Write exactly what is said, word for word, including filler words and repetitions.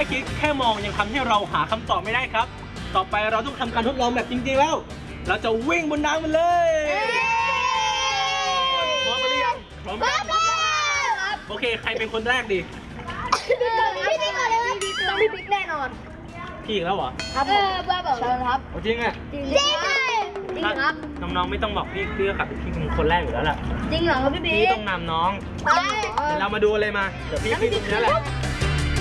คิดแค่มองยังทำให้เราหาคำตอบไม่ได้ครับต่อไปเราต้องทำการทดลองแบบจริงๆแล้วเราจะวิ่งบนน้ำมันเลยพร้อมกันหรือยังพร้อมแล้วโอเคใครเป็นคนแรกดีพี่บิ๊กก่อนเลยพี่บิ๊กก่อนเลยต้องพี่บิ๊กแน่นอนพี่อีกแล้วเหรอครับเออเบอร์บอกเชิญครับจริงอ่ะจริงจริงจริงครับน้องๆไม่ต้องบอกพี่พี่ก็ขับพี่เป็นคนแรกอยู่แล้วแหละจริงเหรอครับพี่บิ๊กพี่ต้องนำน้องใช่เดี๋ยวเรามาดูเลยมาเดี๋ยวพี่พี่ตรงนี้แหละ